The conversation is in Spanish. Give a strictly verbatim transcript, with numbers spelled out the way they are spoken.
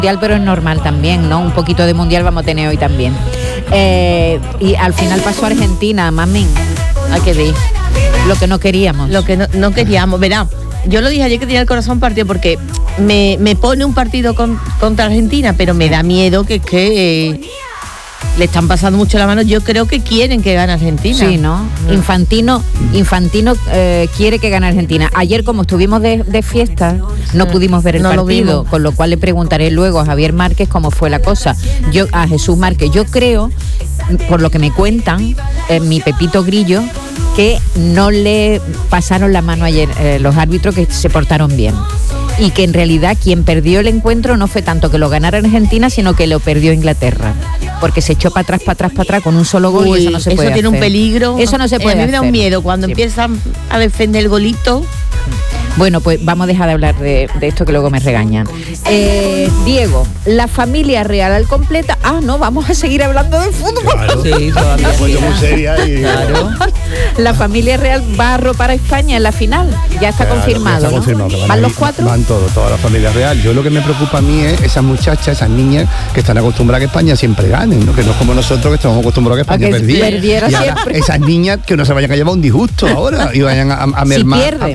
mundial, pero es normal también, ¿no? Un poquito de mundial vamos a tener hoy también. Eh, y al final pasó Argentina, mami. Hay que ver. Lo que no queríamos. Lo que no, no queríamos, verá. Yo lo dije ayer que tenía el corazón partido porque me, me pone un partido con, contra Argentina, pero me da miedo que, que eh, le están pasando mucho la mano. Yo creo que quieren que gane Argentina. Sí, ¿no? Infantino, Infantino eh, quiere que gane Argentina. Ayer, como estuvimos de, de fiesta, no pudimos ver el no partido, con lo cual le preguntaré luego a Javier Márquez cómo fue la cosa. Yo a Jesús Márquez, yo creo, por lo que me cuentan, eh, mi Pepito Grillo, que no le pasaron la mano ayer eh, los árbitros, que se portaron bien. Y que en realidad quien perdió el encuentro no fue tanto que lo ganara Argentina, sino que lo perdió Inglaterra. Porque se echó para atrás, para atrás, para atrás con un solo gol. Uy, y eso no se eso puede tiene hacer. un peligro. Eso no se puede eh, a mí me da hacer. un miedo cuando Sí. empiezan a defender el golito. Bueno, pues vamos a dejar de hablar de, de esto, que luego me regañan. Eh, Diego, la familia real al completa. Ah, no, vamos a seguir hablando de fútbol. Claro. Sí, todavía. Me he puesto muy seria y... Claro. La familia real va a arropar a España en la final. Ya está Claro, confirmado, ya está ¿no? confirmado que ¿Van, van, los ahí, cuatro? Van todos, toda la familia real. Yo lo que me preocupa a mí es esas muchachas, esas niñas que están acostumbradas a que España siempre gane, ¿no? Que no es como nosotros que estamos acostumbrados a que A España que perdiera. perdiera Y ahora, siempre. esas niñas que no se vayan a llevar un disgusto ahora y vayan a, a mermar. pierde.